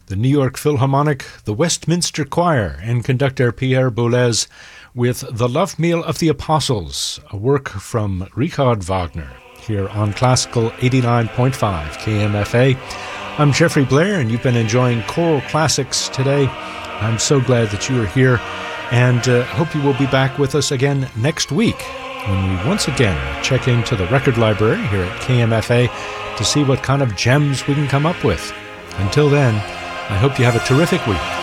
the New York Philharmonic, the Westminster Choir, and conductor Pierre Boulez with The Love Meal of the Apostles, a work from Richard Wagner, here on Classical 89.5 KMFA. I'm Jeffrey Blair, and you've been enjoying choral classics today. I'm so glad that you are here, and hope you will be back with us again next week when we once again check into the record library here at KMFA to see what kind of gems we can come up with. Until then, I hope you have a terrific week.